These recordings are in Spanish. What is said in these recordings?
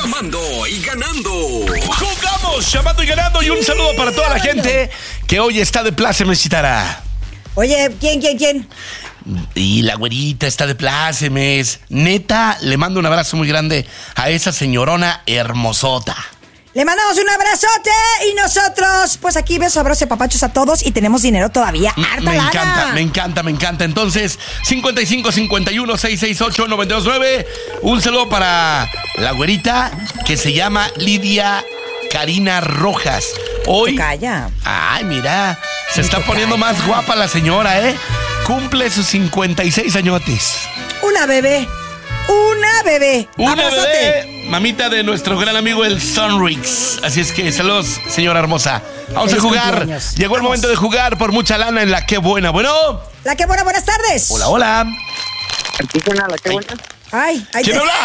Llamando y ganando. Jugamos llamando y ganando. Y un saludo para toda la gente que hoy está de plácemes, Chitara. Oye, ¿quién? Y la güerita está de plácemes. Neta, le mando un abrazo muy grande a esa señorona hermosota. Le mandamos un abrazote y nosotros, pues aquí besos, abrazos y papachos a todos y tenemos dinero todavía. ¡Harta lana! Me encanta. Entonces, 55 51 668 929. Un saludo para la güerita que se llama Lidia Karina Rojas. Hoy. Calla. Ay, mira, se está poniendo más guapa la señora, ¿eh? Cumple sus 56 añotes. Una bebé. Una bebé, mamita de nuestro gran amigo el Sonrix. Así es que saludos, señora hermosa. Vamos a jugar. Cumpleaños. Llegó el momento de jugar por mucha lana en La Qué Buena. Bueno. La Qué Buena, buenas tardes. Hola. Aquí suena La Qué Buena. Ay, ¿Quién habla?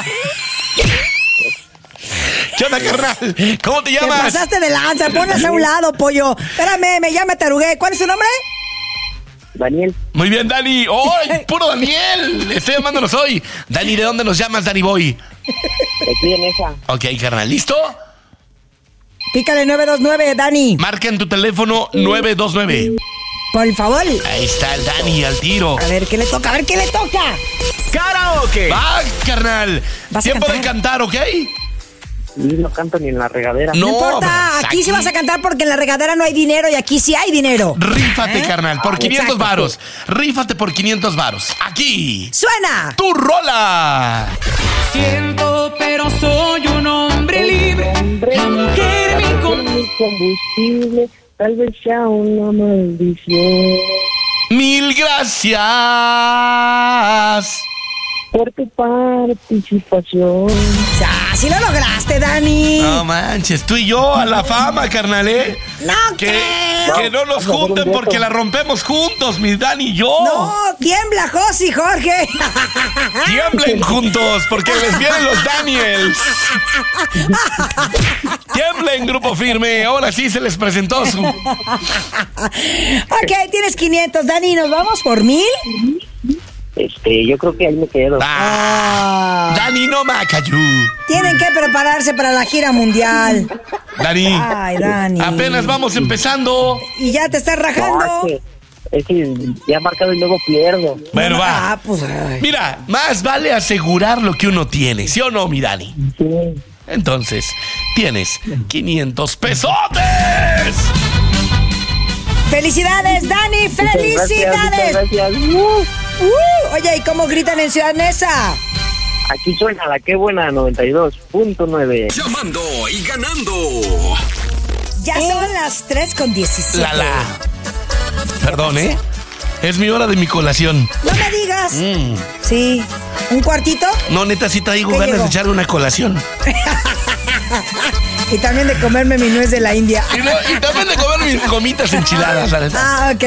¿Qué onda, carnal? ¿Cómo te llamas? Te pasaste de lanza, ponlas a un lado, pollo. Espérame, me llamo Tarugué. ¿Cuál es su nombre? Daniel. Muy bien, Dani. ¡Oh, puro Daniel! Estoy llamándonos hoy. Dani, ¿de dónde nos llamas, Dani Boy? Aquí en esa. Ok, carnal, ¿listo? Pícale 929, Dani. Marca en tu teléfono 929. Por favor. Ahí está el Dani al tiro. A ver, ¿qué le toca? ¡Karaoke! ¡Va, carnal! ¿Vas a Tiempo de cantar? cantar, ¿ok? Y no canto ni en la regadera. No importa, pues, aquí sí vas a cantar porque en la regadera no hay dinero y aquí sí hay dinero. Rífate, carnal, por 500 Exacto. varos. Rífate por 500 varos. Aquí. ¡Suena! ¡Tu rola! Siento, pero soy un hombre libre. La mujer me combustible, tal vez sea una maldición. ¡Mil gracias! Por tu participación. ¡Ah, sí lo lograste, Dani! No manches, tú y yo a la fama, carnal, ¿eh? ¡No creo! Que no nos junten porque la rompemos juntos, mi Dani y yo. ¡No! ¡Tiembla, Josi, Jorge! Tiemblen juntos porque les vienen los Daniels. Tiemblen, Grupo Firme. Ahora sí se les presentó su... Ok, tienes 500, Dani. ¿Nos vamos por 1000? Yo creo que ahí me quedo. Dani, no macayú. Tienen que prepararse para la gira mundial. Dani. Ay, Dani. Apenas vamos empezando. Y ya te estás rajando. Es que ya he marcado y luego pierdo. Bueno, va. Pues, ay. Mira, más vale asegurar lo que uno tiene, ¿sí o no, mi Dani? Sí. Entonces, tienes 500 pesotes. ¡Felicidades, Dani! ¡Felicidades! Muchas gracias. Oye, ¿y cómo gritan en Ciudad Neza? Aquí suena La Qué Buena 92.9. Llamando y ganando. Ya son las 3:17. Perdón, ¿eh? Es mi hora de mi colación. No me digas. Sí. ¿Un cuartito? No, neta, sí traigo ¿Qué ganas llegó? de echarle una colación. Y también de comerme mi nuez de la India. Y también de comer mis gomitas enchiladas, la neta. Ah, ok.